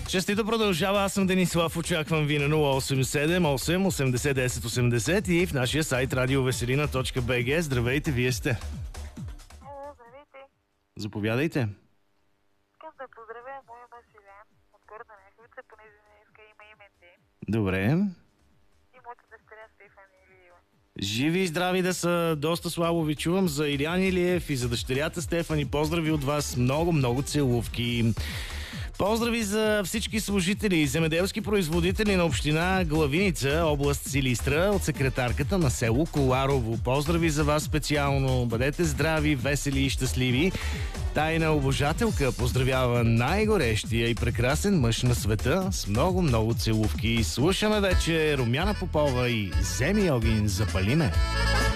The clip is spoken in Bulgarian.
Честито продължава. Аз съм Денислав. Очаквам ви на 0878 80 10 80 и в нашия сайт radiovеселина.bg. Здравейте, вие сте. Здравейте. Заповядайте. Искам да поздравя моя мъж Илян от Горна Ряховица, понеже днеска има имен ден. Добре. И моята дъщеря Стефан Илиева. Живи и здрави да са. Доста слабо ви чувам за Илян Илиев и за дъщерята Стефани. Поздрави от вас. Много, много целувки. Поздрави за всички служители и земеделски производители на община Главиница, област Силистра, от секретарката на село Коларово. Поздрави за вас специално. Бъдете здрави, весели и щастливи. Тайна обожателка поздравява най-горещия и прекрасен мъж на света с много, много целувки. Слушаме вече Румяна Попова и Земи огън, запали ме.